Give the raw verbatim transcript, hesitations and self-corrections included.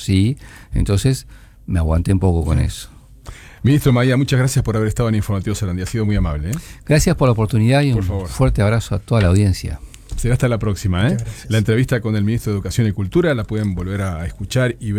sí. Entonces me aguanté un poco con eso. Ministro Maía, muchas gracias por haber estado en Informativo Sarandí. Ha sido muy amable. ¿eh? Gracias por la oportunidad y por un favor. fuerte abrazo a toda la audiencia. Será hasta la próxima. ¿eh? La entrevista con el Ministro de Educación y Cultura la pueden volver a escuchar y ver.